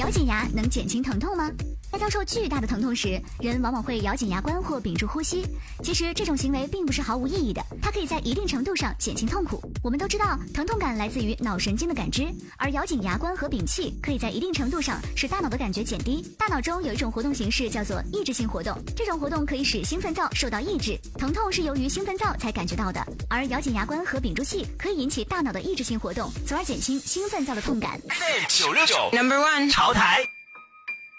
咬紧牙能减轻疼痛吗？在遭受巨大的疼痛时，人往往会咬紧牙关或屏住呼吸。其实这种行为并不是毫无意义的，它可以在一定程度上减轻痛苦。我们都知道，疼痛感来自于脑神经的感知，而咬紧牙关和屏气可以在一定程度上使大脑的感觉减低。大脑中有一种活动形式叫做抑制性活动，这种活动可以使兴奋灶受到抑制，疼痛是由于兴奋灶才感觉到的。而咬紧牙关和屏住气可以引起大脑的抑制性活动，从而减轻兴奋灶的痛感。 969 No.1 潮台。